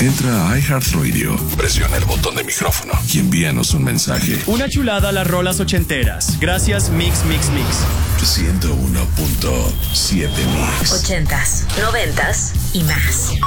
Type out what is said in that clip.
Entra a iHeartRadio, presiona el botón de micrófono y envíanos un mensaje. Una chulada las rolas ochenteras. Gracias Mix Mix Mix. 101.7 Mix. 80s, 90s y más.